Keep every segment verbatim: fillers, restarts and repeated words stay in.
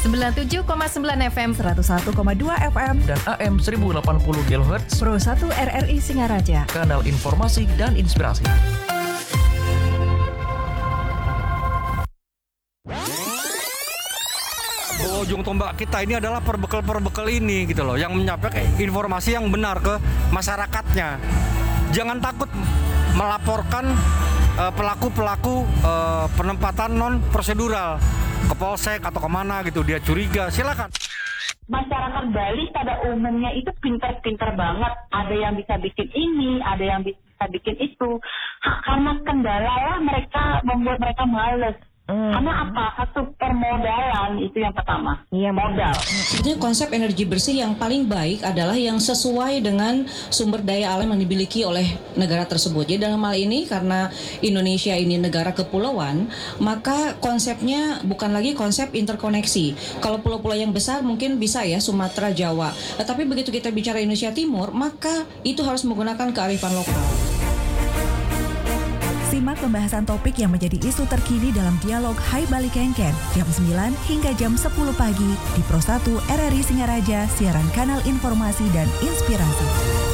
sembilan puluh tujuh koma sembilan F M, seratus satu koma dua F M, dan A M seribu delapan puluh kilohertz Pro satu R R I Singaraja, kanal informasi dan inspirasi. Ujung tombak kita ini adalah perbekal-perbekal ini gitu loh, yang menyampaikan informasi yang benar ke masyarakatnya. Jangan takut melaporkan uh, pelaku-pelaku uh, penempatan non prosedural ke polsek atau kemana gitu, dia curiga, silakan. Masyarakat Bali pada umumnya itu pintar-pintar banget. Ada yang bisa bikin ini, ada yang bisa bikin itu. Ha, karena kendala lah mereka membuat mereka males. Hmm. Karena apa? Satu permodalan itu yang pertama. Iya, modal. Sebetulnya konsep energi bersih yang paling baik adalah yang sesuai dengan sumber daya alam yang dimiliki oleh negara tersebut. Jadi dalam hal ini karena Indonesia ini negara kepulauan, maka konsepnya bukan lagi konsep interkoneksi. Kalau pulau-pulau yang besar mungkin bisa ya Sumatera, Jawa. Tetapi begitu kita bicara Indonesia Timur, maka itu harus menggunakan kearifan lokal. Simak pembahasan topik yang menjadi isu terkini dalam dialog Hai Bali Kenken jam sembilan hingga jam sepuluh pagi di Pro satu R R I Singaraja, siaran kanal informasi dan inspirasi.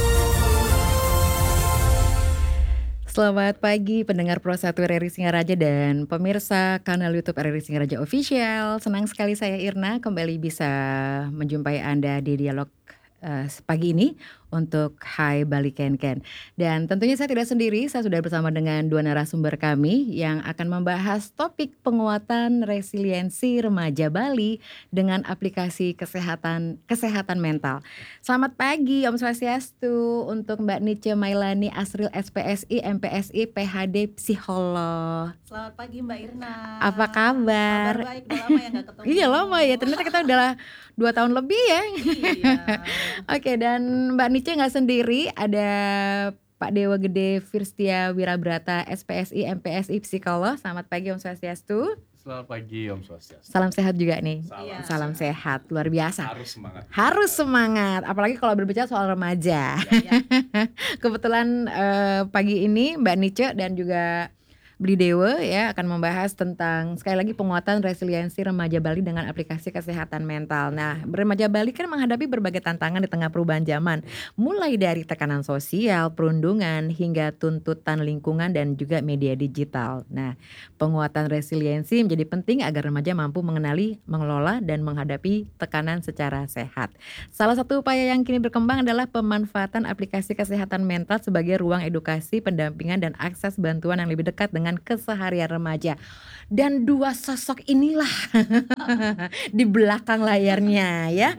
Selamat pagi pendengar Pro satu R R I Singaraja dan pemirsa kanal YouTube R R I Singaraja Official. Senang sekali saya Irna kembali bisa menjumpai Anda di dialog uh, pagi ini untuk Hai Bali Kenken. Dan tentunya saya tidak sendiri, saya sudah bersama dengan dua narasumber kami yang akan membahas topik penguatan resiliensi remaja Bali dengan aplikasi kesehatan kesehatan mental. Selamat pagi Om Swastiastu untuk Mbak Nice Mailani Asril S P S I M P S I P H D Psikolog. Selamat pagi Mbak Irna. Apa kabar? Kabar baik, udah lama ya gak ketemu. Iya lama ya, ternyata kita udah dua tahun lebih ya. Iya. Oke, dan Mbak Nice nggak sendiri, ada Pak Dewa Gede Firstia Wirabrata S P S I M P S I Psikolog. Selamat pagi Om Swastiastu. Selamat pagi Om Swastiastu. Salam sehat juga nih. Salam, Iya. Salam sehat, luar biasa. Harus semangat. Harus semangat, apalagi kalau berbicara soal remaja. Iya. Kebetulan eh, pagi ini Mbak Nice dan juga Bli Dewa ya akan membahas tentang sekali lagi penguatan resiliensi remaja Bali dengan aplikasi kesehatan mental. Nah, remaja Bali kan menghadapi berbagai tantangan di tengah perubahan zaman, mulai dari tekanan sosial, perundungan hingga tuntutan lingkungan dan juga media digital. Nah, penguatan resiliensi menjadi penting agar remaja mampu mengenali, mengelola dan menghadapi tekanan secara sehat. Salah satu upaya yang kini berkembang adalah pemanfaatan aplikasi kesehatan mental sebagai ruang edukasi, pendampingan dan akses bantuan yang lebih dekat dengan keseharian remaja. Dan dua sosok inilah di belakang layarnya ya.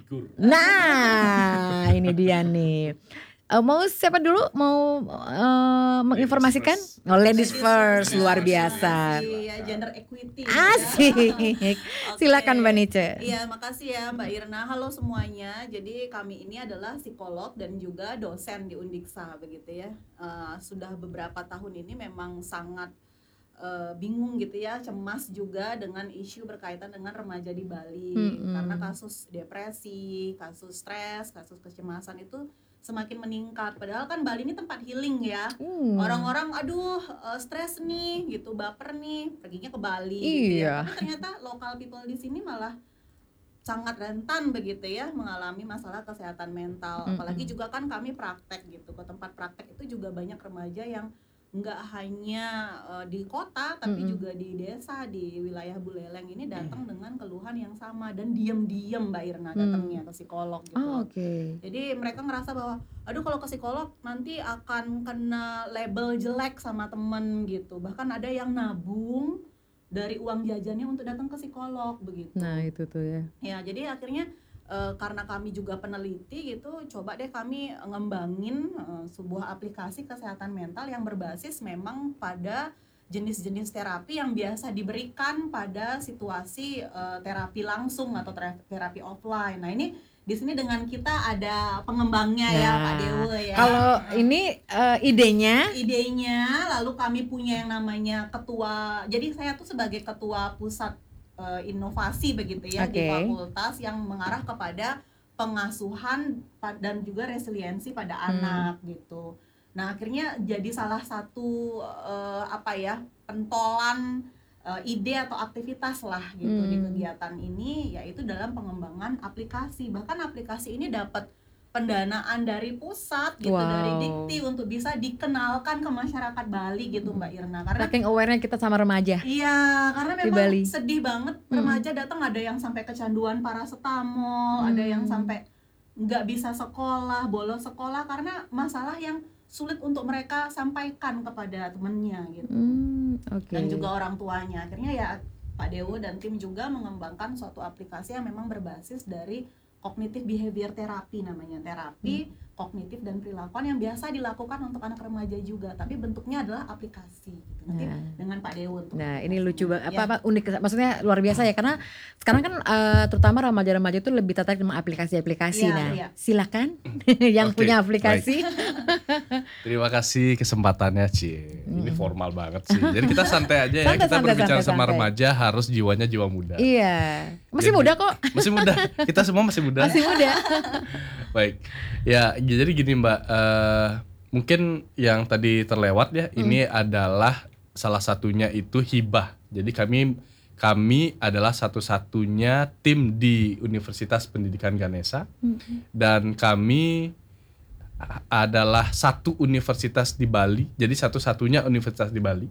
Nah, ini dia nih. Uh, mau siapa dulu mau uh, menginformasikan? Oh, ladies first, luar biasa. Iya, gender equity. Asik. Oke. Silakan Mbak Nice. Iya, makasih ya Mbak Irna. Halo semuanya. Jadi kami ini adalah psikolog dan juga dosen di Undiksa begitu ya. Uh, sudah beberapa tahun ini memang sangat uh, bingung gitu ya, cemas juga dengan isu berkaitan dengan remaja di Bali. Mm-mm. Karena kasus depresi, kasus stres, kasus kecemasan itu semakin meningkat. Padahal kan Bali ini tempat healing ya. Hmm. Orang-orang aduh uh, stres nih gitu, baper nih, perginya ke Bali gitu Iya. ya. Tapi ternyata local people di sini malah sangat rentan begitu ya mengalami masalah kesehatan mental. Mm-mm. Apalagi juga kan kami praktek gitu. Ke tempat praktek itu juga banyak remaja yang nggak hanya uh, di kota tapi Mm-mm. juga di desa, di wilayah Buleleng ini datang dengan keluhan yang sama dan diam-diam Mbak Irna datangnya ke psikolog gitu. Oh, oke. Okay. Jadi mereka ngerasa bahwa aduh kalau ke psikolog nanti akan kena label jelek sama temen gitu. Bahkan ada yang nabung dari uang jajannya untuk datang ke psikolog begitu. Nah, itu tuh ya. Ya, jadi akhirnya e, karena kami juga peneliti gitu, coba deh kami ngembangin e, sebuah aplikasi kesehatan mental yang berbasis memang pada jenis-jenis terapi yang biasa diberikan pada situasi e, terapi langsung atau terapi, terapi offline. Nah, ini di sini dengan kita ada pengembangnya ya Nah, Pak Dewa ya. Kalau ini uh, idenya, idenya lalu kami punya yang namanya ketua. Jadi saya tuh sebagai ketua pusat uh, inovasi begitu ya di Oke. fakultas yang mengarah kepada pengasuhan pa- dan juga resiliensi pada anak gitu. Nah, akhirnya jadi salah satu uh, apa ya pentolan uh, ide atau aktivitas lah gitu Hmm. di kegiatan ini, yaitu dalam pengembangan aplikasi. Bahkan aplikasi ini dapat pendanaan dari pusat gitu, Wow. dari Dikti untuk bisa dikenalkan ke masyarakat Bali gitu Mbak Irna. Karena Saking aware-nya kita sama remaja. iya, karena Di memang Bali. sedih banget Hmm. remaja datang, ada yang sampai kecanduan parasetamol, Hmm. ada yang sampai nggak bisa sekolah, bolos sekolah karena masalah yang sulit untuk mereka sampaikan kepada temennya gitu. Hmm, oke. Dan juga orang tuanya. Akhirnya ya Pak Dewo dan tim juga mengembangkan suatu aplikasi yang memang berbasis dari kognitif behavior terapi, namanya terapi kognitif dan perilakuan yang biasa dilakukan untuk anak remaja juga, tapi bentuknya adalah aplikasi gitu. Nanti Nah. dengan Pak Dewo untuk Nah, ini lucu banget, apa Ya. apa unik, maksudnya luar biasa ya, karena sekarang kan eh, terutama remaja-remaja itu lebih tertarik dengan aplikasi-aplikasi. Iya, Nah, iya. silakan yang Oke, punya aplikasi. Terima kasih kesempatannya, Cie. Ini formal banget sih. Jadi kita santai aja ya. Santai, Kita santai, berbicara santai, sama santai. remaja harus jiwanya jiwa muda. Iya, masih Jadi- muda kok, Masih muda. Kita semua masih muda. masih muda. Baik. Ya, jadi gini Mbak, eh, mungkin yang tadi terlewat ya, ini adalah salah satunya itu hibah. Jadi kami kami adalah satu-satunya tim di Universitas Pendidikan Ganesha dan kami a- adalah satu universitas di Bali. Jadi satu-satunya universitas di Bali.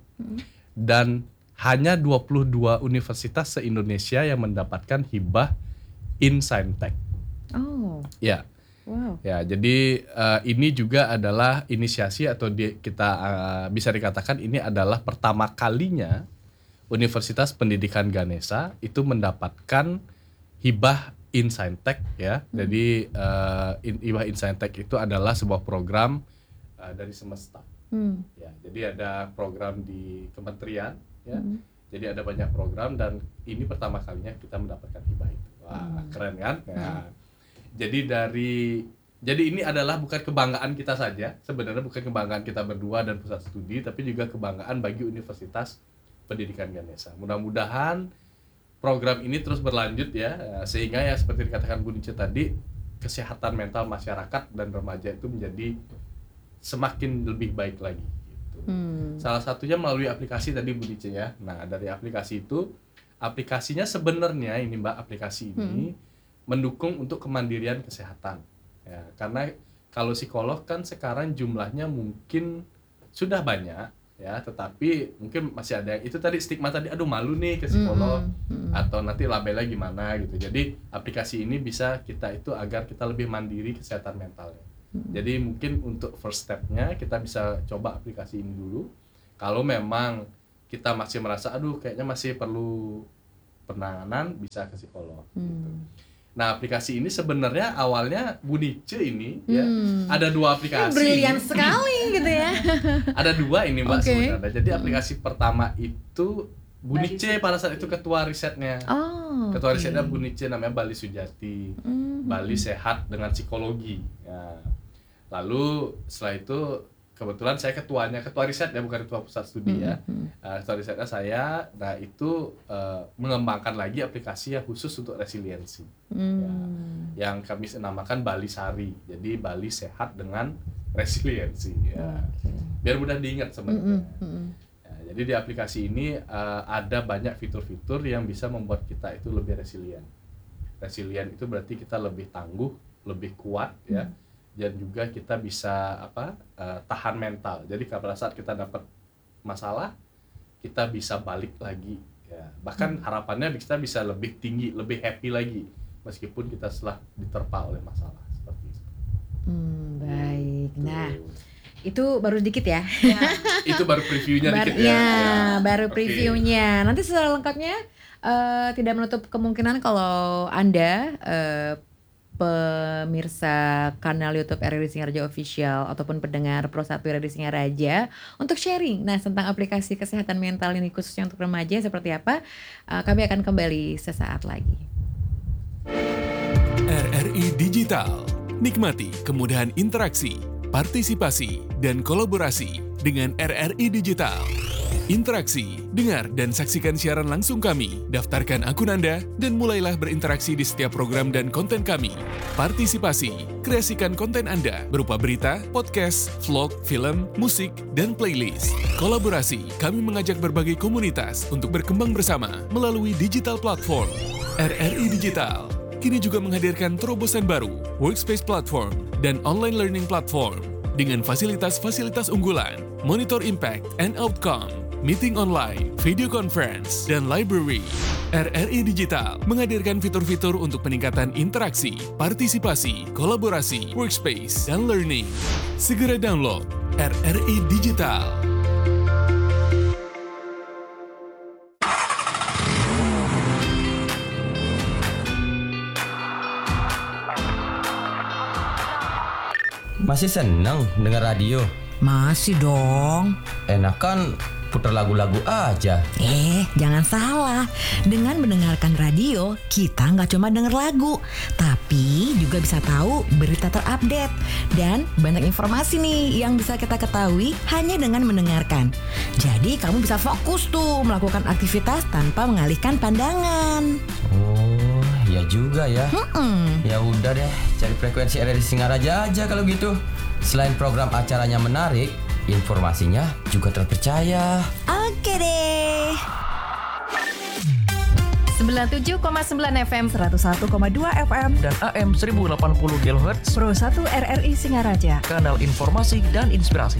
Dan hanya dua puluh dua universitas se-Indonesia yang mendapatkan hibah in Saintek. Oh, Ya. wow. Ya, jadi eh, ini juga adalah inisiasi atau di- kita eh, bisa dikatakan ini adalah pertama kalinya Universitas Pendidikan Ganesha itu mendapatkan hibah in Saintek ya. Jadi eh, in- hibah in Saintek itu adalah sebuah program eh, dari semesta. Hmm. Ya, jadi ada program di kementerian ya. Jadi ada banyak program dan ini pertama kalinya kita mendapatkan hibah itu. Wah, keren kan? Ya. Jadi dari jadi ini adalah bukan kebanggaan kita saja, sebenarnya bukan kebanggaan kita berdua dan pusat studi, tapi juga kebanggaan bagi Universitas Pendidikan Ganesha. Mudah-mudahan program ini terus berlanjut ya, sehingga ya seperti dikatakan Bu Nice tadi, kesehatan mental masyarakat dan remaja itu menjadi semakin lebih baik lagi. Gitu. Hmm. Salah satunya melalui aplikasi tadi Bu Nice ya. Nah dari aplikasi itu, aplikasinya sebenarnya ini Mbak, aplikasi ini mendukung untuk kemandirian kesehatan. Ya, karena kalau psikolog kan sekarang jumlahnya mungkin sudah banyak ya, tetapi mungkin masih ada itu tadi stigma tadi, aduh malu nih ke psikolog atau nanti labelnya gimana gitu. Jadi aplikasi ini bisa kita itu agar kita lebih mandiri kesehatan mentalnya. Jadi mungkin untuk first step-nya kita bisa coba aplikasi ini dulu. Kalau memang kita masih merasa aduh kayaknya masih perlu penanganan, bisa ke psikolog gitu. Nah, aplikasi ini sebenarnya awalnya Bu Nice ini ya, ada dua aplikasi. Brilian sekali gitu ya. Ada dua ini Mbak Oke. sebenarnya. Jadi aplikasi pertama itu Bu Bali Nice pada saat itu ketua risetnya. Oh. Ketua oke. risetnya Bu Nice namanya Bali Sujati. Hmm. Bali Sehat dengan Psikologi. Ya. Lalu setelah itu kebetulan saya ketuanya, ketua riset ya, bukan ketua pusat studi ya. Uh, ketua risetnya saya. Nah itu uh, mengembangkan lagi aplikasi yang khusus untuk resiliensi. Hmm. Ya, yang kami namakan Bali Sari. Jadi Bali Sehat dengan Resiliensi. Ya. Biar mudah diingat sebenarnya. Ya, jadi di aplikasi ini uh, ada banyak fitur-fitur yang bisa membuat kita itu lebih resilient. Resilient itu berarti kita lebih tangguh, lebih kuat ya. Dan juga kita bisa apa uh, tahan mental. Jadi pada saat kita dapat masalah, kita bisa balik lagi. Ya. Bahkan harapannya kita bisa lebih tinggi, lebih happy lagi, meskipun kita setelah diterpa oleh masalah seperti itu. Hmm, baik. Nah, Tuh. itu baru dikit ya. Itu baru previewnya Bar- dikit ya. ya, Ya. baru Oke. previewnya. Nanti secara lengkapnya eh, tidak menutup kemungkinan kalau Anda eh, pemirsa kanal YouTube R R I Singaraja Official ataupun pendengar Pro satu R R I Singaraja untuk sharing nah tentang aplikasi kesehatan mental ini khususnya untuk remaja seperti apa, eh, kami akan kembali sesaat lagi. R R I Digital. Nikmati kemudahan interaksi, partisipasi, dan kolaborasi dengan R R I Digital. Interaksi, dengar dan saksikan siaran langsung kami. Daftarkan akun Anda dan mulailah berinteraksi di setiap program dan konten kami. Partisipasi, kreasikan konten Anda berupa berita, podcast, vlog, film, musik, dan playlist. Kolaborasi, kami mengajak berbagai komunitas untuk berkembang bersama melalui digital platform. R R I Digital kini juga menghadirkan terobosan baru, workspace platform, dan online learning platform dengan fasilitas-fasilitas unggulan, monitor impact and outcome, meeting online, video conference, dan library. R R I Digital menghadirkan fitur-fitur untuk peningkatan interaksi, partisipasi, kolaborasi, workspace, dan learning. Segera download R R I Digital. Masih seneng denger radio? Masih dong. Enakan putar lagu-lagu aja. Eh, jangan salah. Dengan mendengarkan radio, kita nggak cuma denger lagu, tapi juga bisa tahu berita terupdate. Dan banyak informasi nih yang bisa kita ketahui hanya dengan mendengarkan. Jadi kamu bisa fokus tuh melakukan aktivitas tanpa mengalihkan pandangan. Oh, ya juga ya. Hmm. Ya udah deh, cari frekuensi R R I Singaraja aja kalau gitu. Selain program acaranya menarik, informasinya juga terpercaya. Oke deh. sembilan puluh tujuh koma sembilan F M, seratus satu koma dua F M, dan A M seribu delapan puluh kilohertz. Pro satu R R I Singaraja, kanal informasi dan inspirasi.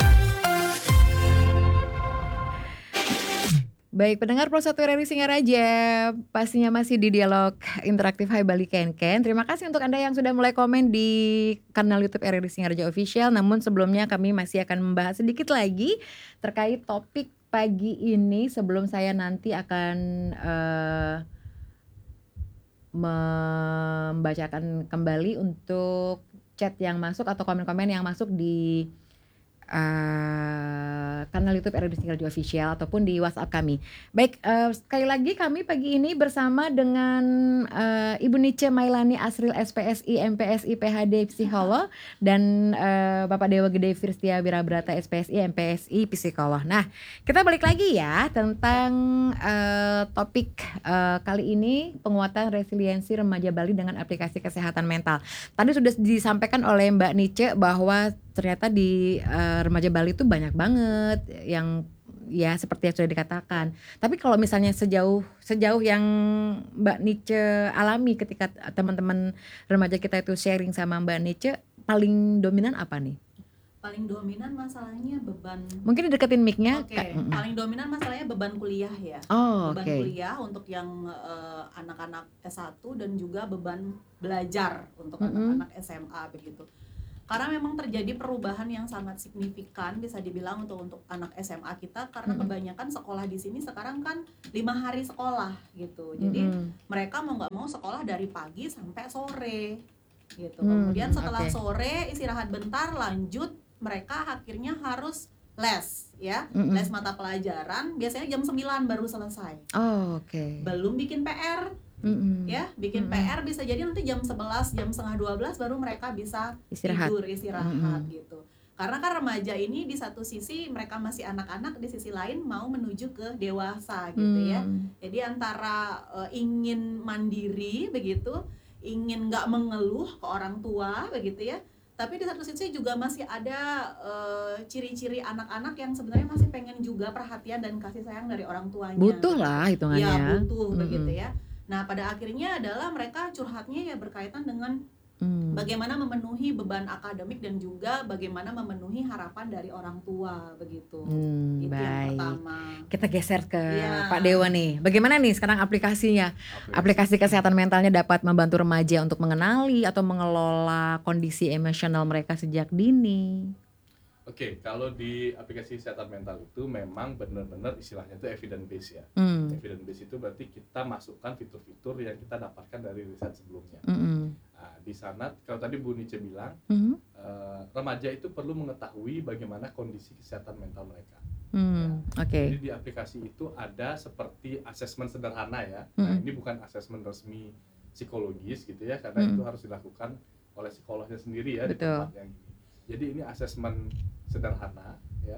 Baik, pendengar Pro satu R R I Singaraja, pastinya masih di dialog interaktif Hai Bali Ken-Ken. Terima kasih untuk Anda yang sudah mulai komen di kanal YouTube R R I Singaraja Official. Namun sebelumnya kami masih akan membahas sedikit lagi terkait topik pagi ini sebelum saya nanti akan uh, membacakan kembali untuk chat yang masuk atau komen-komen yang masuk di Uh, kanal YouTube R R I Singaraja Official ataupun di WhatsApp kami. Baik, uh, sekali lagi kami pagi ini bersama dengan uh, Ibu Nice Mailani Asril S P S I, M P S I, P H D, Psikolog, dan uh, Bapak Dewa Gede Firstia Wirabrata S P S I, M P S I, Psikolog. Nah, kita balik lagi ya tentang uh, topik uh, kali ini, penguatan resiliensi remaja Bali dengan aplikasi kesehatan mental. Tadi sudah disampaikan oleh Mbak Nice bahwa ternyata di uh, remaja Bali itu banyak banget yang ya seperti yang sudah dikatakan. Tapi kalau misalnya sejauh sejauh yang Mbak Nice alami ketika teman-teman remaja kita itu sharing sama Mbak Nice, paling dominan apa nih? Paling dominan masalahnya beban. Mungkin deketin mic-nya. Oke, okay. Paling dominan masalahnya beban kuliah ya. Oh, beban okay. kuliah untuk yang uh, anak-anak S satu dan juga beban belajar untuk Mm-hmm. anak-anak S M A begitu. Karena memang terjadi perubahan yang sangat signifikan bisa dibilang untuk untuk anak S M A kita karena Mm-hmm. kebanyakan sekolah di sini sekarang kan lima hari sekolah gitu. Jadi Mm-hmm. mereka mau nggak mau sekolah dari pagi sampai sore gitu. Mm, Kemudian setelah okay. sore istirahat bentar lanjut mereka akhirnya harus les ya. Mm-hmm. Les mata pelajaran biasanya jam sembilan baru selesai. Oh, oke. Okay. Belum bikin P R. Mm-hmm. Ya, bikin mm-hmm. P R bisa jadi nanti jam sebelas, jam setengah dua belas baru mereka bisa istirahat. tidur, istirahat mm-hmm. gitu. Karena kan remaja ini di satu sisi mereka masih anak-anak, di sisi lain mau menuju ke dewasa gitu mm. ya. Jadi antara uh, ingin mandiri begitu, ingin nggak mengeluh ke orang tua begitu ya. Tapi di satu sisi juga masih ada uh, ciri-ciri anak-anak yang sebenarnya masih pengen juga perhatian dan kasih sayang dari orang tuanya. Butuh lah hitungannya. Ya, butuh mm-hmm. begitu ya. Nah, pada akhirnya adalah mereka curhatnya ya berkaitan dengan hmm. bagaimana memenuhi beban akademik dan juga bagaimana memenuhi harapan dari orang tua begitu. Hmm, Itu baik. yang pertama. Kita geser ke ya. Pak Dewa nih. Bagaimana nih sekarang aplikasinya? Aplikasi kesehatan mentalnya dapat membantu remaja untuk mengenali atau mengelola kondisi emosional mereka sejak dini. Oke, okay, kalau di aplikasi kesehatan mental itu memang benar-benar istilahnya itu evidence based ya. Hmm. Evidence based itu berarti kita masukkan fitur-fitur yang kita dapatkan dari riset sebelumnya. Mm-hmm. Nah, di sana kalau tadi Bu Nice bilang, mm-hmm. uh, remaja itu perlu mengetahui bagaimana kondisi kesehatan mental mereka. Hmm, ya. Oke. Okay. Jadi di aplikasi itu ada seperti asesmen sederhana ya. Mm-hmm. Nah, ini bukan asesmen resmi psikologis gitu ya, karena mm-hmm. itu harus dilakukan oleh psikolognya sendiri ya. Betul. Di tempat yang ini. Jadi ini asesmen sederhana ya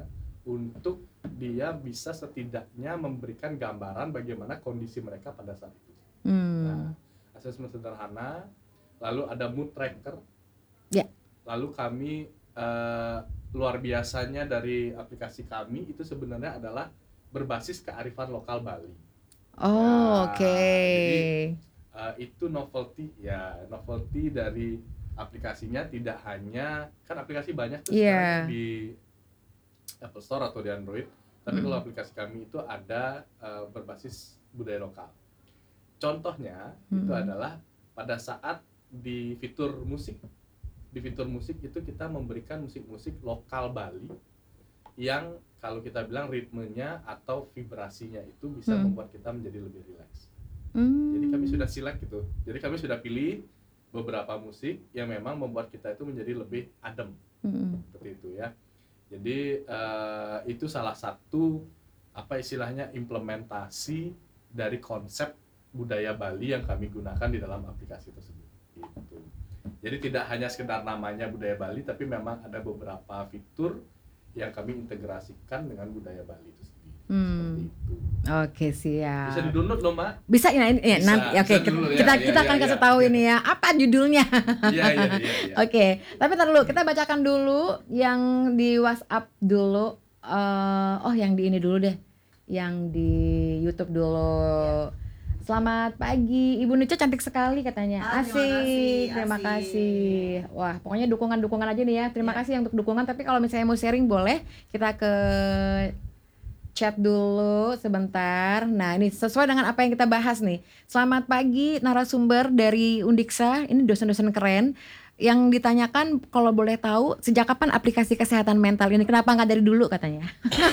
untuk dia bisa setidaknya memberikan gambaran bagaimana kondisi mereka pada saat itu. Hmm. Nah, asesmen sederhana, lalu ada mood tracker. Ya. Lalu kami uh, luar biasanya dari aplikasi kami itu sebenarnya adalah berbasis kearifan lokal Bali. Oh, nah, oke. Okay. Jadi uh, itu novelty ya, novelty dari aplikasinya tidak hanya kan aplikasi banyak tuh yeah. sekarang di Apple Store atau di Android, tapi mm. kalau aplikasi kami itu ada uh, berbasis budaya lokal. Contohnya mm. itu adalah pada saat di fitur musik, di fitur musik itu kita memberikan musik-musik lokal Bali yang kalau kita bilang ritmenya atau vibrasinya itu bisa mm. membuat kita menjadi lebih rileks. Mm. Jadi kami sudah select gitu. Jadi kami sudah pilih beberapa musik yang memang membuat kita itu menjadi lebih adem. Mm. Seperti itu ya. Jadi uh, itu salah satu apa istilahnya implementasi dari konsep budaya Bali yang kami gunakan di dalam aplikasi tersebut. Gitu. Jadi tidak hanya sekedar namanya budaya Bali, tapi memang ada beberapa fitur yang kami integrasikan dengan budaya Bali itu sendiri. Hmm. Seperti itu. Oke, siap. Bisa di-download loh, Mbak? Bisa ya, ini ya, nanti oke kita dulu, kita, ya, kita ya, akan ya, kasih ya, tahu ya. ini ya. Apa judulnya? Iya, iya, iya, iya. Oke, tapi tar dulu kita bacakan dulu yang di WhatsApp dulu. Uh, oh, yang di ini dulu deh. Yang di YouTube dulu. Ya. Selamat pagi, Ibu Nice cantik sekali katanya. Ah, asik, terima kasih, terima asik. kasih. Wah, pokoknya dukungan-dukungan aja nih ya. Terima ya. kasih untuk dukungan. Tapi kalau misalnya mau sharing boleh kita ke chat dulu sebentar. Nah, ini sesuai dengan apa yang kita bahas nih. Selamat pagi narasumber dari Undiksa. Ini dosen-dosen keren. Yang ditanyakan kalau boleh tahu sejak kapan aplikasi kesehatan mental ini, kenapa nggak dari dulu katanya.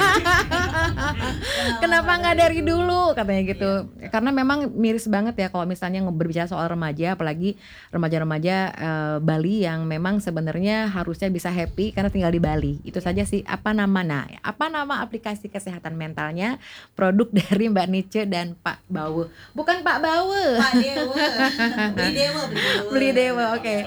Kenapa nggak dari dulu katanya gitu. Iya. Karena memang miris banget ya kalau misalnya berbicara soal remaja, apalagi remaja-remaja uh, Bali yang memang sebenarnya harusnya bisa happy karena tinggal di Bali. Itu saja sih. Apa nama nah, apa nama aplikasi kesehatan mentalnya? Produk dari Mbak Nice dan Pak Bawe. Bukan Pak Bawe. Pak Dewa. Beli Dewa, beli Dewa. Beli Dewa, oke. Okay.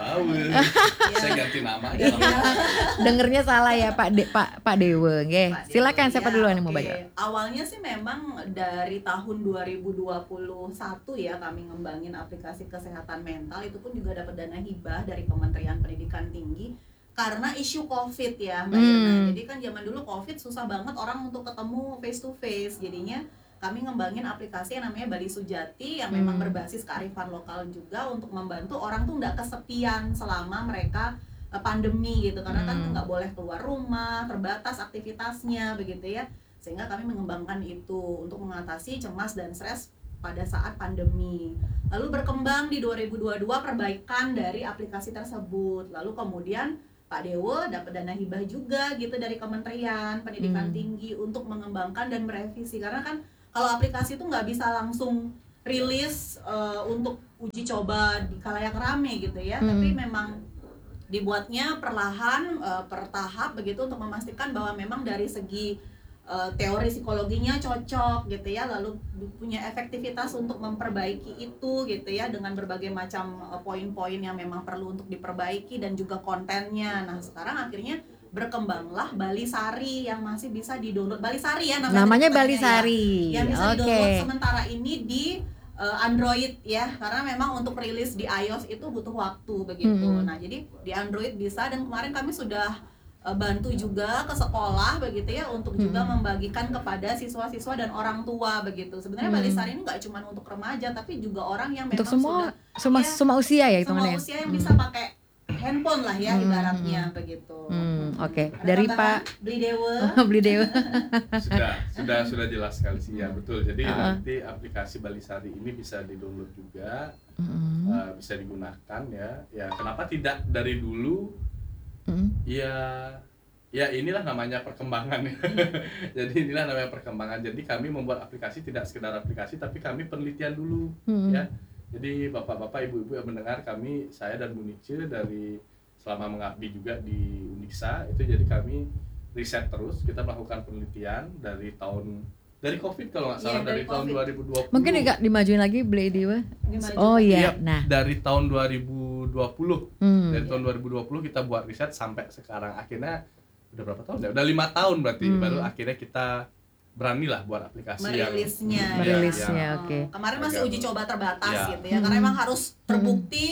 Saya ganti nama aja. Dengernya salah ya Pak De, Pak Pak Dewa, nggih. Silakan siapa ya, duluan yang okay. mau baca. Awalnya sih memang dari tahun dua ribu dua puluh satu ya kami ngembangin aplikasi kesehatan mental, itu pun juga dapat dana hibah dari Kementerian Pendidikan Tinggi karena isu Covid ya, Mbak Irna. Hmm. Jadi kan zaman dulu Covid susah banget orang untuk ketemu face to face. Jadinya kami ngembangin aplikasi yang namanya Bali Sujati yang memang hmm. berbasis kearifan lokal juga untuk membantu orang tuh nggak kesepian selama mereka uh, pandemi gitu, karena hmm. kan nggak boleh keluar rumah, terbatas aktivitasnya begitu ya, sehingga kami mengembangkan itu untuk mengatasi cemas dan stres pada saat pandemi. Lalu berkembang di dua ribu dua puluh dua perbaikan dari aplikasi tersebut, lalu kemudian Pak Dewo dapat dana hibah juga gitu dari Kementerian Pendidikan hmm. Tinggi untuk mengembangkan dan merevisi, karena kan kalau aplikasi itu nggak bisa langsung rilis uh, untuk uji coba di khalayak rame gitu ya, hmm. tapi memang dibuatnya perlahan, uh, per tahap begitu untuk memastikan bahwa memang dari segi uh, teori psikologinya cocok gitu ya, lalu punya efektivitas untuk memperbaiki itu gitu ya dengan berbagai macam uh, poin-poin yang memang perlu untuk diperbaiki dan juga kontennya. Nah sekarang akhirnya berkembanglah Bali Sari yang masih bisa di-download. Bali Sari ya namanya. Namanya Bali Sari. Ya, yang bisa okay. di-download sementara ini di uh, Android ya. Karena memang untuk rilis di iOS itu butuh waktu begitu. Hmm. Nah, jadi di Android bisa, dan kemarin kami sudah uh, bantu juga ke sekolah begitu ya untuk hmm. juga membagikan kepada siswa-siswa dan orang tua begitu. Sebenarnya hmm. Bali Sari ini nggak cuma untuk remaja tapi juga orang yang memang untuk semua sudah semua ya, semua usia ya hitungannya. Semua usia yang hmm. bisa pakai handphone lah ya hmm. ibaratnya begitu. Hmm, Oke, okay. Dari Pak Beli Dewa. Beli Dewa. sudah sudah sudah jelas sekali sih ya, betul. Jadi uh. nanti aplikasi Bali Sari ini bisa di-download juga, hmm. uh, bisa digunakan ya. Ya kenapa tidak dari dulu? Hmm. Ya ya inilah namanya perkembangan. Jadi inilah namanya perkembangan. Jadi kami membuat aplikasi tidak sekedar aplikasi, tapi kami penelitian dulu hmm. ya. Jadi bapak-bapak, ibu-ibu yang mendengar kami, saya dan Bu Nice dari selama mengabdi juga di Undiksa, itu jadi kami riset terus, kita melakukan penelitian dari tahun dari Covid kalau nggak salah, ya, dari, dari tahun dua ribu dua puluh. Mungkin enggak dimajuin lagi Beli Dewa. Oh iya, ya, nah dari tahun dua ribu dua puluh. Hmm. Dari tahun dua ribu dua puluh kita buat riset sampai sekarang, akhirnya udah berapa tahun ya? Udah lima tahun berarti Hmm. baru akhirnya kita beranilah buat aplikasi Merilisnya. yang Merilisnya, yang oke. Kemarin masih agak- uji coba terbatas Ya. gitu ya, karena Hmm. emang harus terbukti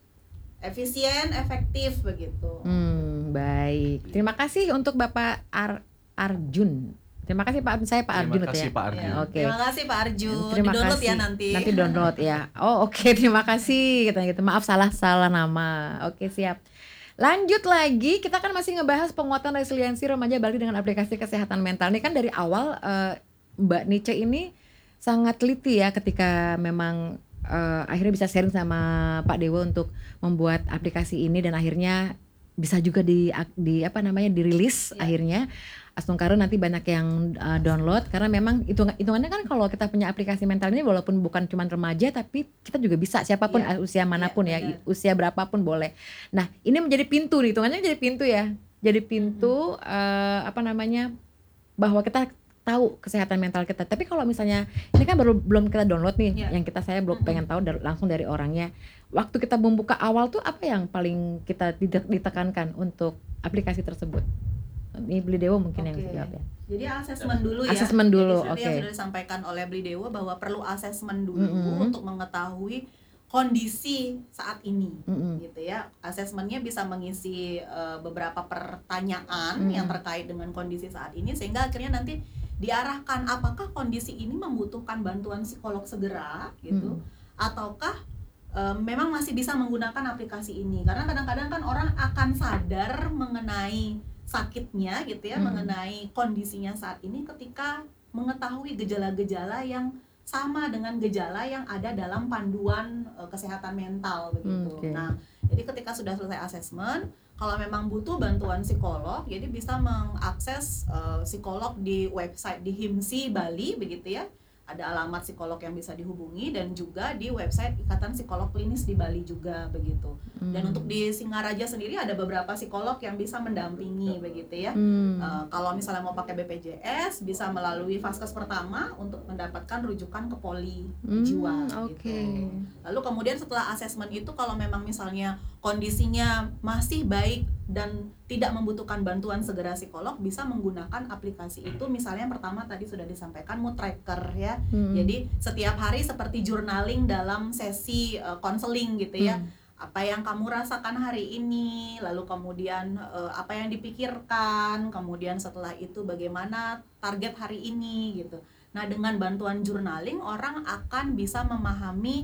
efisien, efektif begitu. Hmm, baik. Terima kasih untuk Bapak Ar Arjun. Terima kasih Pak, saya Pak Terima Arjun itu kasih, ya. Pak Arjun. Ya, Oke. Terima kasih Pak Arjun. Terima Di-download kasih. ya nanti. Nanti download ya. Oh oke, terima kasih. Kita gitu. Maaf salah salah nama. Oke siap. Lanjut lagi, kita kan masih ngebahas penguatan resiliensi remaja Bali dengan aplikasi kesehatan mental. Ini kan dari awal eh, Mbak Nice ini sangat teliti ya ketika memang eh, akhirnya bisa sharing sama Pak Dewo untuk membuat aplikasi ini dan akhirnya bisa juga di di apa namanya dirilis Ya. akhirnya. Astungkaro nanti banyak yang uh, download karena memang hitung hitungannya kan kalau kita punya aplikasi mental ini walaupun bukan cuma remaja tapi kita juga bisa siapapun Iya. uh, usia manapun Iya, ya benar. usia berapapun boleh. Nah ini menjadi pintu nih hitungannya jadi pintu ya jadi pintu uh, apa namanya bahwa kita tahu kesehatan mental kita. Tapi kalau misalnya ini kan baru belum kita download nih Iya. yang kita saya belum pengen tahu dari, langsung dari orangnya. Waktu kita membuka awal tuh apa yang paling kita dite- ditekankan untuk aplikasi tersebut? Ini Beli Dewo mungkin yang Oke. bisa jawab ya. Jadi asesmen dulu ya. Asesmen dulu, Jadi seperti oke. yang sudah disampaikan oleh Beli Dewo bahwa perlu asesmen dulu Mm-mm. untuk mengetahui kondisi saat ini, Mm-mm. gitu ya. Asesmennya bisa mengisi eh, beberapa pertanyaan Mm-mm. yang terkait dengan kondisi saat ini sehingga akhirnya nanti diarahkan apakah kondisi ini membutuhkan bantuan psikolog segera, gitu, ataukah eh, memang masih bisa menggunakan aplikasi ini. Karena kadang-kadang kan orang akan sadar mengenai sakitnya gitu ya, Hmm. mengenai kondisinya saat ini ketika mengetahui gejala-gejala yang sama dengan gejala yang ada dalam panduan uh, kesehatan mental begitu. Oke. Nah, jadi ketika sudah selesai asesmen, kalau memang butuh bantuan psikolog, jadi bisa mengakses uh, psikolog di website di HIMSI Bali begitu ya. Ada alamat psikolog yang bisa dihubungi dan juga di website Ikatan Psikolog Klinis di Bali juga begitu. Dan Hmm. untuk di Singaraja sendiri ada beberapa psikolog yang bisa mendampingi begitu ya. Hmm. Uh, kalau misalnya mau pakai B P J S bisa melalui Vaskes pertama untuk mendapatkan rujukan ke poli Hmm, jiwa oke. gitu. Lalu kemudian setelah asesmen itu kalau memang misalnya kondisinya masih baik dan tidak membutuhkan bantuan segera psikolog bisa menggunakan aplikasi itu. Misalnya yang pertama tadi sudah disampaikan mood tracker ya. Hmm. Jadi setiap hari seperti journaling dalam sesi konseling gitu ya. Hmm. Apa yang kamu rasakan hari ini, lalu kemudian eh, apa yang dipikirkan, kemudian setelah itu bagaimana target hari ini gitu. Nah, dengan bantuan journaling orang akan bisa memahami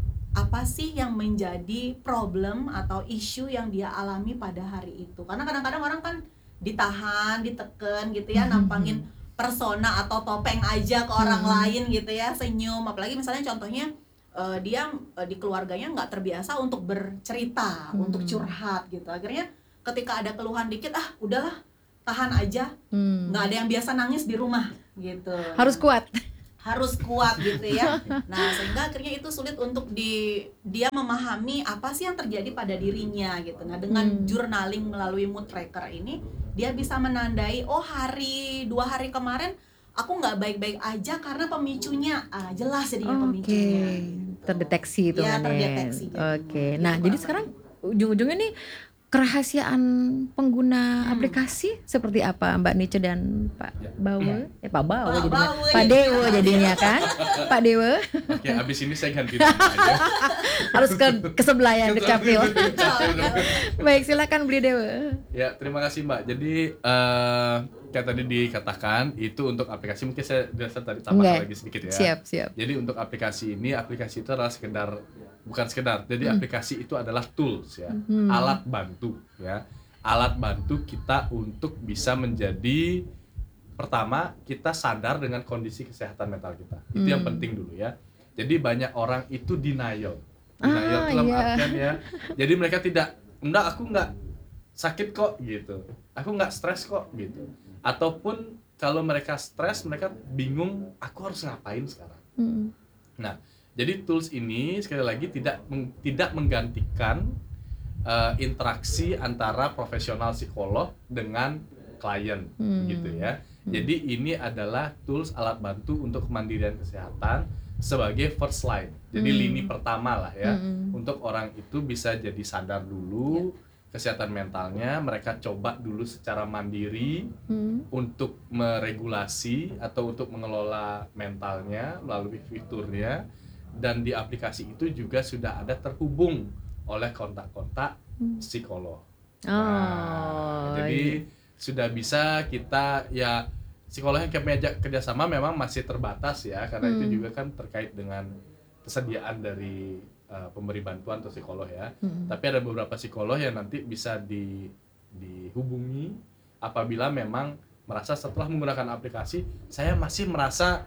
apa sih yang menjadi problem atau isu yang dia alami pada hari itu. Karena kadang-kadang orang kan ditahan, diteken gitu ya, nampangin persona atau topeng aja ke orang Hmm. lain gitu ya, senyum. Apalagi misalnya contohnya eh, dia eh, di keluarganya nggak terbiasa untuk bercerita, Hmm. untuk curhat gitu. Akhirnya ketika ada keluhan dikit, ah udahlah tahan aja, Hmm. nggak ada yang biasa nangis di rumah gitu. Harus kuat. Harus kuat gitu ya. Nah, sehingga akhirnya itu sulit untuk di dia memahami apa sih yang terjadi pada dirinya gitu. Nah, dengan Hmm. journaling melalui mood tracker ini dia bisa menandai, oh hari dua hari kemarin aku nggak baik-baik aja karena pemicunya ah, jelas jadinya Oke, pemicunya. terdeteksi itu Ya, kan ya. terdeteksi jadinya. Oke, Gitu, nah jadi Mbak. sekarang ujung-ujungnya nih kerahasiaan pengguna Hmm. aplikasi seperti apa Mbak Nice dan Pak Bawe? Eh Pak Bawe Pak jadinya. Bawe Pak ya. Dewo jadinya kan? Pak Dewo Oke, abis ini saya ganti nama aja. harus ke ke sebelah ya Dukcapil. Betul. Baik, silakan Beli Dewo. Ya, terima kasih Mbak. Jadi eh kayak tadi dikatakan itu untuk aplikasi, mungkin saya dasar tadi tambah Oke. lagi sedikit ya. Siap, siap. Jadi untuk aplikasi ini, aplikasi itu adalah sekedar, bukan sekedar. Jadi Hmm. aplikasi itu adalah tools ya, Hmm. alat bantu ya. Alat bantu kita untuk bisa menjadi, pertama kita sadar dengan kondisi kesehatan mental kita. Itu yang Hmm. penting dulu ya. Jadi banyak orang itu denial. Denial Ah, dalam iya. artian ya. Jadi mereka tidak, enggak aku enggak sakit kok gitu. Aku enggak stres kok gitu. Ataupun kalau mereka stres, mereka bingung aku harus ngapain sekarang. Hmm. Nah, jadi tools ini sekali lagi tidak meng, tidak menggantikan uh, interaksi antara profesional psikolog dengan klien Hmm. gitu ya. Jadi ini adalah tools alat bantu untuk kemandirian kesehatan sebagai first line. Jadi Hmm. lini pertama lah ya. Hmm. Untuk orang itu bisa jadi sadar dulu kesehatan mentalnya mereka coba dulu secara mandiri Hmm. untuk meregulasi atau untuk mengelola mentalnya melalui fiturnya, dan di aplikasi itu juga sudah ada terhubung oleh kontak-kontak Hmm. psikolog. Oh, Nah, jadi iya. sudah bisa kita ya psikolog yang kami ajak kerjasama memang masih terbatas ya, karena Hmm. itu juga kan terkait dengan kesediaan dari uh, pemberi bantuan atau psikolog ya. Hmm. Tapi ada beberapa psikolog yang nanti bisa di, dihubungi apabila memang merasa setelah menggunakan aplikasi saya masih merasa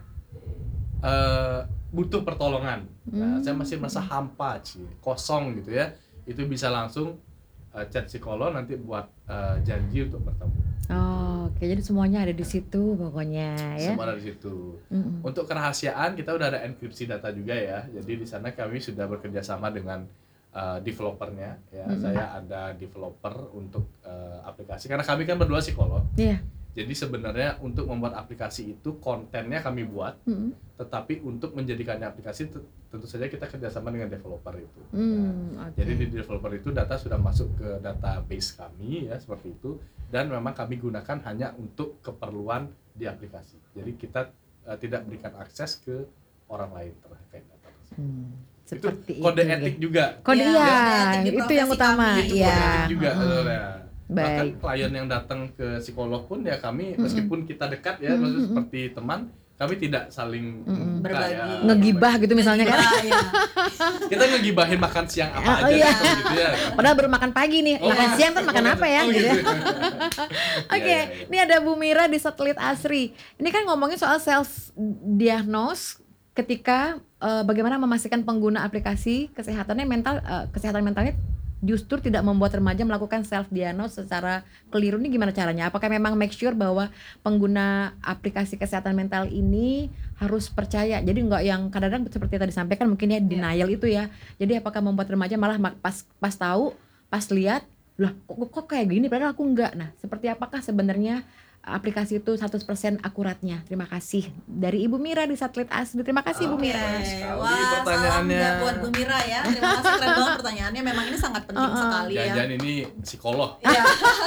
uh, butuh pertolongan. Nah, Hmm. saya masih merasa hampa, Ci, kosong gitu ya. Itu bisa langsung uh, chat psikolog nanti buat uh, janji untuk bertemu. Oh, oke, jadi semuanya ada di situ pokoknya ya. Semua ada di situ. Mm-mm. Untuk kerahasiaan kita udah ada enkripsi data juga ya. Jadi di sana kami sudah bekerja sama dengan uh, developernya ya. Mm-mm. Saya ada developer untuk uh, aplikasi karena kami kan berdua psikolog. Iya. Jadi sebenarnya untuk membuat aplikasi itu kontennya kami buat, Mm-mm. tetapi untuk menjadikannya aplikasi t- tentu saja kita kerjasama dengan developer itu. Hmm, Nah, oke. jadi di developer itu data sudah masuk ke database kami ya seperti itu, dan memang kami gunakan hanya untuk keperluan di aplikasi. Jadi kita uh, tidak berikan akses ke orang lain terkait data tersebut. Hmm, Itu seperti kode itu, etik Ge. juga. Kode Iya, iya, kode etik di itu yang profesi utama. kami. Itu Iya. kode etik juga. Mm-mm. sebenarnya. Bahkan Baik. klien yang datang ke psikolog pun ya kami Mm-mm. meskipun kita dekat ya, Mm-mm. maksudnya seperti teman, kami tidak saling Mm-mm. membuka Berbagi. ya. Ngegibah gitu misalnya kan. Ngegibah, ya. Kita ngegibahin makan siang apa Oh, aja iya. gitu, gitu ya. Padahal baru makan pagi nih, Oh, makan siang kan makan oh, apa ya oh, gitu ya. gitu. Oke, Iya, iya, iya. ini ada Bu Mira di Satelit Asri. Ini kan ngomongin soal self diagnose ketika eh, bagaimana memastikan pengguna aplikasi kesehatannya mental eh, kesehatan mentalnya justru tidak membuat remaja melakukan self diagnose secara keliru. Ini gimana caranya? Apakah memang make sure bahwa pengguna aplikasi kesehatan mental ini harus percaya? Jadi nggak yang kadang-kadang seperti tadi disampaikan mungkin ya denial itu ya. Jadi apakah membuat remaja malah mak- pas pas tahu, pas lihat, lah kok, kok kayak gini padahal aku enggak. Nah, seperti apakah sebenarnya aplikasi itu seratus persen akuratnya? Terima kasih dari Ibu Mira di Satelit Asri. Terima kasih Ibu Oke. Mira. Sekali Wah, salam pertanyaannya. ya buat Bu Mira ya. Terima kasih, keren banget pertanyaannya. Memang ini sangat penting Uh-uh. sekali ya. Jangan-jangan ini psikolog. Iya.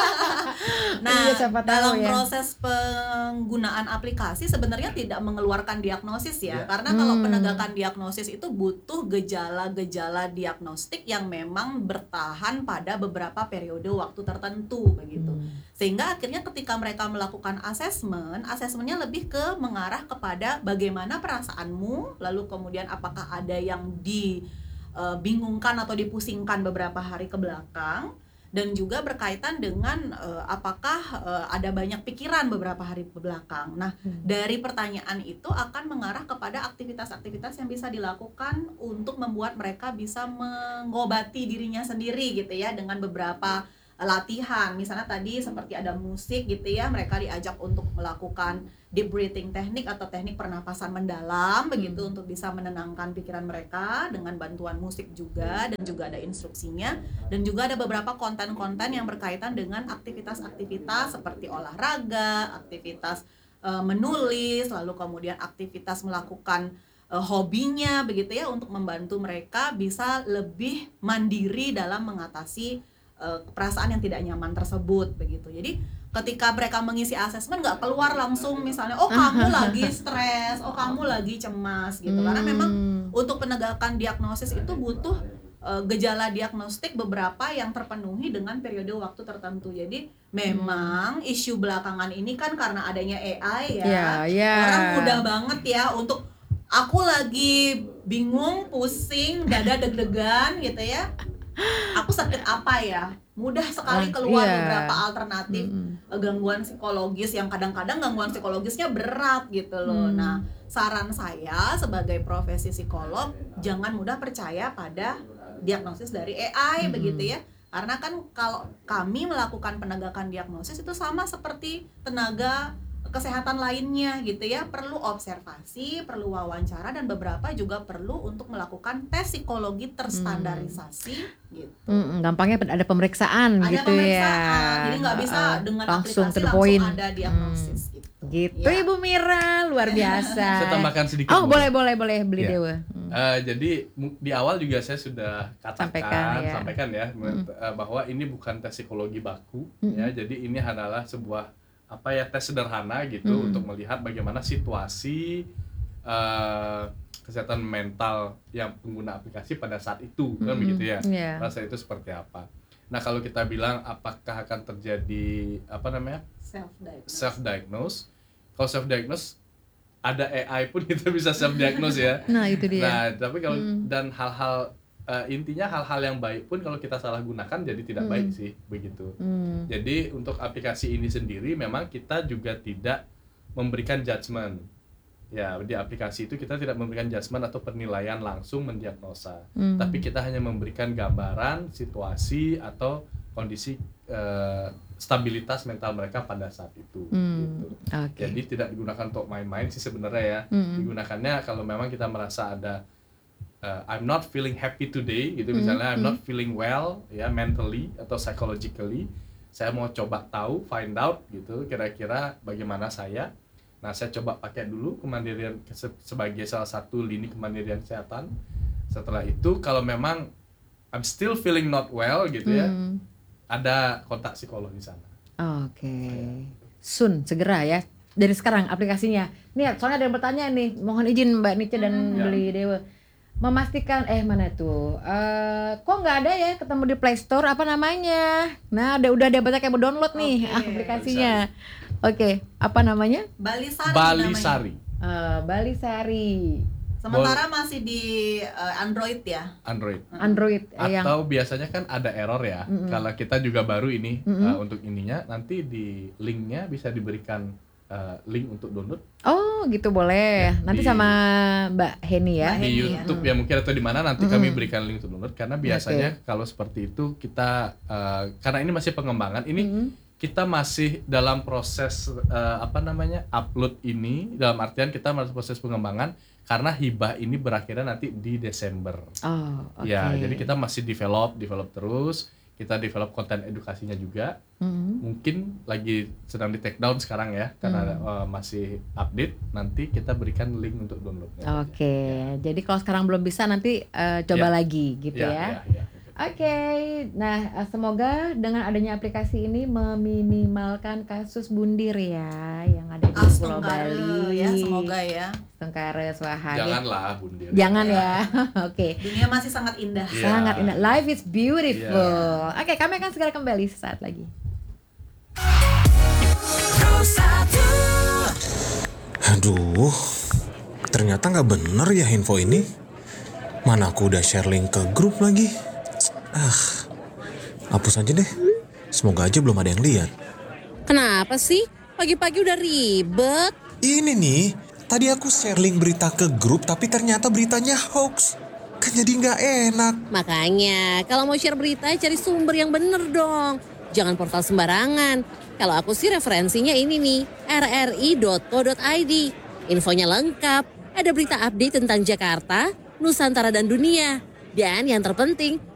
Nah, Iya, siapa tahu dalam ya. proses penggunaan aplikasi sebenarnya tidak mengeluarkan diagnosis ya. Iya. Karena kalau Hmm. penegakan diagnosis itu butuh gejala-gejala diagnostik yang memang bertahan pada beberapa periode waktu tertentu begitu. Hmm. Sehingga akhirnya ketika mereka melakukan asesmen, asesmennya lebih ke mengarah kepada bagaimana perasaanmu, lalu kemudian apakah ada yang dibingungkan atau dipusingkan beberapa hari ke belakang, dan juga berkaitan dengan eh, apakah eh, ada banyak pikiran beberapa hari ke belakang. Nah, Hmm. dari pertanyaan itu akan mengarah kepada aktivitas-aktivitas yang bisa dilakukan untuk membuat mereka bisa mengobati dirinya sendiri gitu ya, dengan beberapa latihan. Misalnya tadi seperti ada musik gitu ya, mereka diajak untuk melakukan deep breathing teknik atau teknik pernapasan mendalam begitu untuk bisa menenangkan pikiran mereka dengan bantuan musik juga, dan juga ada instruksinya, dan juga ada beberapa konten-konten yang berkaitan dengan aktivitas-aktivitas seperti olahraga, aktivitas eh, menulis, lalu kemudian aktivitas melakukan eh, hobinya begitu ya, untuk membantu mereka bisa lebih mandiri dalam mengatasi uh, perasaan yang tidak nyaman tersebut begitu. Jadi ketika mereka mengisi asesmen nggak keluar langsung misalnya oh kamu lagi stres, oh kamu lagi cemas gitu. Karena memang untuk penegakan diagnosis itu butuh uh, gejala diagnostik beberapa yang terpenuhi dengan periode waktu tertentu. Jadi memang isu belakangan ini kan karena adanya A I ya, Ya, ya. orang mudah banget ya untuk aku lagi bingung, pusing, dada deg-degan gitu ya. Aku sakit apa ya? Mudah sekali Ah, keluar iya. beberapa alternatif eh, gangguan psikologis yang kadang-kadang gangguan psikologisnya berat gitu loh. Hmm. Nah, saran saya sebagai profesi psikolog jangan mudah percaya pada diagnosis dari A I Hmm. begitu ya. Karena kan kalau kami melakukan penegakan diagnosis itu sama seperti tenaga kesehatan lainnya gitu ya, perlu observasi, perlu wawancara, dan beberapa juga perlu untuk melakukan tes psikologi terstandarisasi gitu. Mm, gampangnya ada pemeriksaan Ada gitu pemeriksaan, ya. jadi nggak bisa Uh, dengan langsung aplikasi to the langsung point. ada diagnosis gitu. Gitu Ya. Ibu Mira, luar biasa. Saya tambahkan sedikit, Oh, Bu. boleh boleh boleh beli Ya. Dewa. Hmm. Uh, jadi di awal juga saya sudah katakan, Sampaikan, ya. sampaikan ya Mm-mm. uh, bahwa ini bukan tes psikologi baku, Mm-mm. ya. Jadi ini adalah sebuah apa ya tes sederhana gitu Mm-mm. untuk melihat bagaimana situasi uh, kesehatan mental yang pengguna aplikasi pada saat itu, kan Mm-mm. begitu ya. Yeah. Rasa itu seperti apa. Nah kalau kita bilang apakah akan terjadi apa namanya Self diagnose. self diagnose, kalau self diagnose ada A I pun kita bisa self diagnose ya. Nah, itu dia. Nah, tapi kalau Hmm. dan hal-hal uh, intinya hal-hal yang baik pun kalau kita salah gunakan jadi tidak Hmm. baik sih begitu. Hmm. Jadi untuk aplikasi ini sendiri memang kita juga tidak memberikan judgement. Ya, di aplikasi itu kita tidak memberikan judgement atau penilaian langsung mendiagnosa. Hmm. Tapi kita hanya memberikan gambaran situasi atau kondisi uh, stabilitas mental mereka pada saat itu. Hmm, Gitu. oke. Jadi tidak digunakan untuk main-main sih sebenarnya ya. Hmm. Digunakannya kalau memang kita merasa ada uh, I'm not feeling happy today, gitu Hmm, misalnya I'm hmm. not feeling well ya mentally atau psychologically. Saya mau coba tahu, find out gitu kira-kira bagaimana saya. Nah, saya coba pakai dulu kemandirian se- sebagai salah satu lini kemandirian kesehatan. Setelah itu kalau memang I'm still feeling not well gitu ya. Hmm. Ada kontak psikolog di sana. Oke. Sun, segera ya. Dari sekarang aplikasinya. Nih, soalnya ada yang bertanya nih. Mohon izin Mbak Nice dan Ya. Beli Dewa. Memastikan, eh mana tuh? Eh, kok nggak ada ya ketemu di Play Store apa namanya? Nah, ada udah ada banyak yang mau download nih Oke. aplikasinya. Oke, apa namanya? Bali Sari Bali namanya. Sari. Eh, Bali Sari. Sementara masih di uh, Android ya. Android. Android eh, yang Atau biasanya kan ada error ya. Mm-mm. Kalau kita juga baru ini Mm-mm. uh, untuk ininya nanti di linknya bisa diberikan uh, link untuk download Oh, gitu boleh. Ya, Nanti di- sama Mbak Heni ya. Mbak di Heni, YouTube ya. ya mungkin atau di mana nanti Mm-mm. kami berikan link untuk download karena biasanya kalau seperti itu kita uh, karena ini masih pengembangan ini Mm-mm. kita masih dalam proses uh, apa namanya upload ini dalam artian kita masih proses pengembangan karena hibah ini berakhirnya nanti di Desember. Oh, oke. Ya, jadi kita masih develop, develop terus. Kita develop konten edukasinya juga. Mm-mm. Mungkin lagi sedang di take down sekarang ya, karena Hmm. uh, masih update. Nanti kita berikan link untuk downloadnya. Oke, jadi kalau sekarang belum bisa nanti eh, coba Ya. lagi gitu ya. Ya, ya, ya. Oke, nah eh, semoga dengan adanya aplikasi ini meminimalkan kasus bundir ya yang ada di Pulau Astungkara Bali. ya, semoga ya. Astungkara Swahaya. Janganlah bundir. Jangan ya. Oke. Dunia masih sangat indah. Iya. Sangat indah. Life is beautiful. Oke, kami akan segera kembali sesaat lagi. Aduh, ternyata nggak bener ya info ini. Mana aku udah share link ke grup lagi. Ah, hapus aja deh. Semoga aja belum ada yang lihat. Kenapa sih? Pagi-pagi udah ribet. Ini nih, tadi aku share link berita ke grup tapi ternyata beritanya hoax. Kan jadi nggak enak. Makanya, kalau mau share berita cari sumber yang bener dong. Jangan portal sembarangan. Kalau aku sih referensinya ini nih, r r i dot co dot i d. Infonya lengkap, ada berita update tentang Jakarta, Nusantara dan dunia. Dan yang terpenting,